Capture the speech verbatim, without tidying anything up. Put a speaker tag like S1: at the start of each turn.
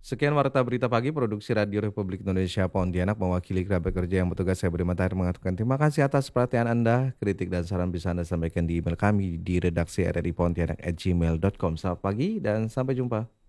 S1: Sekian Warta Berita Pagi Produksi Radio Republik Indonesia Pontianak mewakili kerabat kerja yang bertugas saya Budi Matahari mengatakan terima kasih atas perhatian Anda. Kritik dan saran bisa Anda sampaikan di email kami di redaksi r r i pontianak at gmail dot com. Selamat pagi dan sampai jumpa.